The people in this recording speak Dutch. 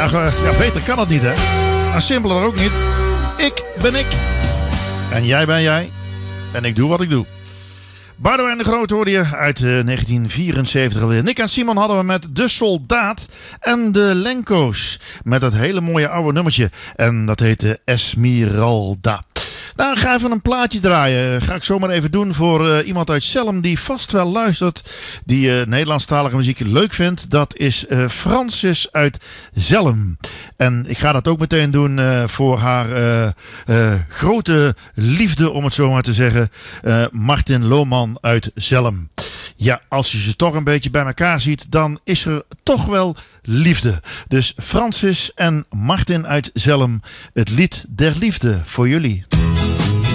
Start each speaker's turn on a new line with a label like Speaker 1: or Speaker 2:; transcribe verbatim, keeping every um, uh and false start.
Speaker 1: Ja, ja, beter kan het niet, hè? Maar simpeler ook niet. Ik ben ik. En jij ben jij. En ik doe wat ik doe. Boudewijn de Groot hoorde je uit uh, negentien vierenzeventig alweer. Nick en Simon hadden we met De Soldaat en de Lenko's. Met dat hele mooie oude nummertje. En dat heette Esmeralda. Nou, ga even een plaatje draaien. Ga ik zomaar even doen voor uh, iemand uit Zelm die vast wel luistert. Die uh, Nederlandstalige muziek leuk vindt. Dat is uh, Francis uit Zelm. En ik ga dat ook meteen doen uh, voor haar uh, uh, grote liefde, om het zo maar te zeggen. Uh, Martin Lohman uit Zelm. Ja, als je ze toch een beetje bij elkaar ziet, dan is er toch wel liefde. Dus Francis en Martin uit Zelm, het lied der liefde voor jullie.